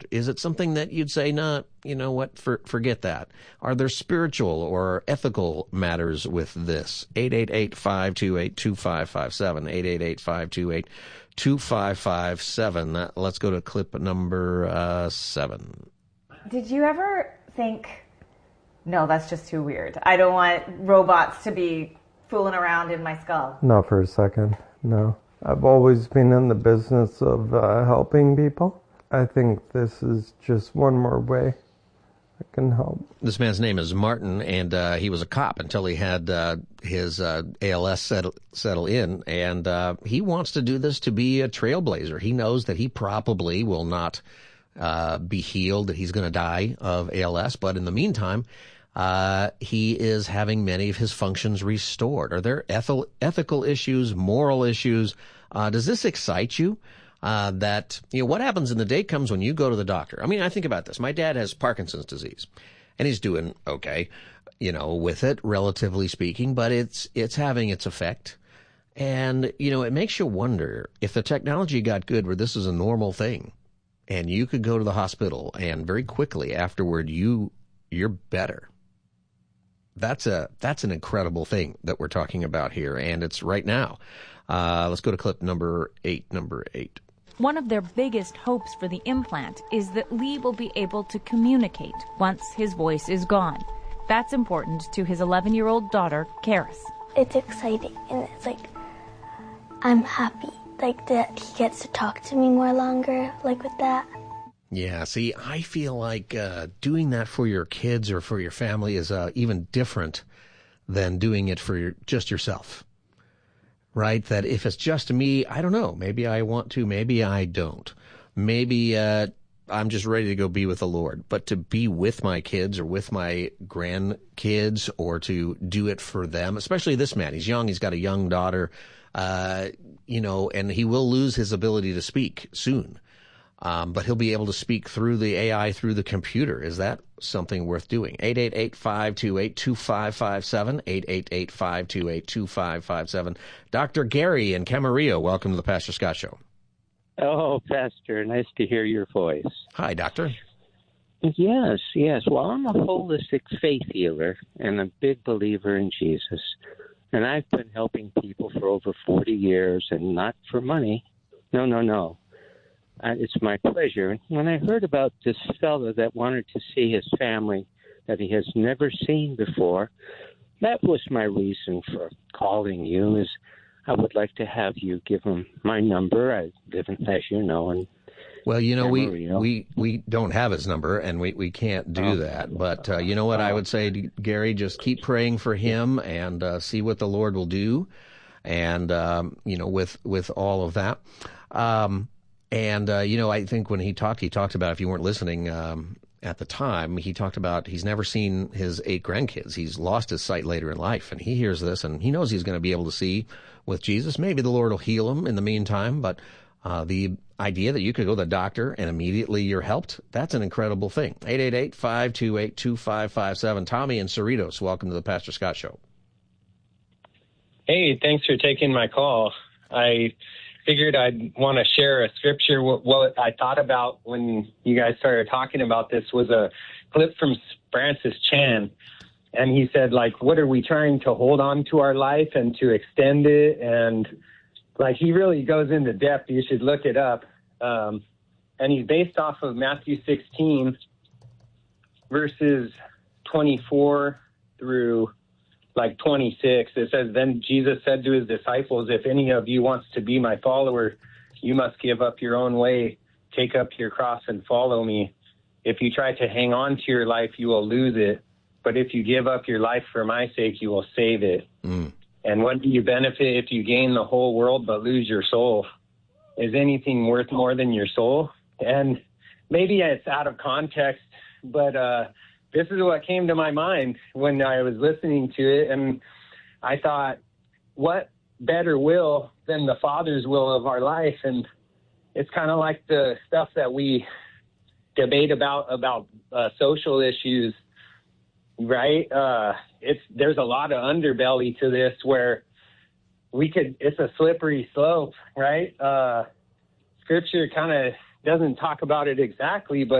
Is it something that you'd say, nah, you know what, forget that? Are there spiritual or ethical matters with this? 888-528-2557, 888-528-2557. Let's go to clip number 7. Did you ever think, no, that's just too weird. I don't want robots to be fooling around in my skull? Not for a second, no. I've always been in the business of helping people. I think this is just one more way I can help. This man's name is Martin, and he was a cop until he had his ALS settle in, and he wants to do this to be a trailblazer. He knows that he probably will not be healed, that he's going to die of ALS, but in the meantime, he is having many of his functions restored. Are there ethical issues, moral issues? Does this excite you? That, you know, what happens in the day comes when you go to the doctor. I mean, I think about this. My dad has Parkinson's disease, and he's doing okay, you know, with it, relatively speaking, but it's having its effect. And, you know, it makes you wonder if the technology got good where this is a normal thing, and you could go to the hospital, and very quickly afterward, you're better. That's an incredible thing that we're talking about here, and it's right now. Let's go to clip number 8. One of their biggest hopes for the implant is that Lee will be able to communicate once his voice is gone. That's important to his 11-year-old daughter, Karis. It's exciting, and it's like, I'm happy, like, that he gets to talk to me more longer, like with that. Yeah, see, I feel like doing that for your kids or for your family is even different than doing it for just yourself. Right? That if it's just me, I don't know. Maybe I want to, maybe I don't. Maybe I'm just ready to go be with the Lord. But to be with my kids or with my grandkids or to do it for them, especially this man. He's young. He's got a young daughter, you know, and he will lose his ability to speak soon. But he'll be able to speak through the AI, through the computer. Is that something worth doing? 888-528-2557, 888-528-2557. Dr. Gary in Camarillo, welcome to the Pastor Scott Show. Oh, Pastor, nice to hear your voice. Hi, Doctor. Yes. Well, I'm a holistic faith healer and a big believer in Jesus. And I've been helping people for over 40 years, and not for money. No. It's my pleasure. When I heard about this fellow that wanted to see his family that he has never seen before, that was my reason for calling you, is I would like to have you give him my number. I live in, as you know, in well, you know, we don't have his number, and we can't do that. But you know what I would say, to Gary, just keep praying for him and see what the Lord will do, and you know, with all of that. And, you know, I think when he talked about, if you weren't listening at the time, he talked about he's never seen his 8 grandkids. He's lost his sight later in life, and he hears this, and he knows he's going to be able to see with Jesus. Maybe the Lord will heal him in the meantime, but the idea that you could go to the doctor and immediately you're helped, that's an incredible thing. 888-528-2557. Tommy in Cerritos, welcome to the Pastor Scott Show. Hey, thanks for taking my call. I figured I'd want to share a scripture. What I thought about when you guys started talking about this was a clip from Francis Chan. And he said, like, what are we trying to hold on to our life and to extend it? And, like, he really goes into depth. You should look it up. And he's based off of Matthew 16, verses 24 through, 26. It says, then Jesus said to his disciples, if any of you wants to be my follower, you must give up your own way, take up your cross and follow me. If you try to hang on to your life, you will lose it. But if you give up your life for my sake, you will save it. And what do you benefit if you gain the whole world but lose your soul? Is anything worth more than your soul? And maybe it's out of context, but this is what came to my mind when I was listening to it. And I thought, what better will than the Father's will of our life? And it's kind of like the stuff that we debate about social issues, right? There's a lot of underbelly to this where it's a slippery slope, right? Scripture kind of doesn't talk about it exactly, but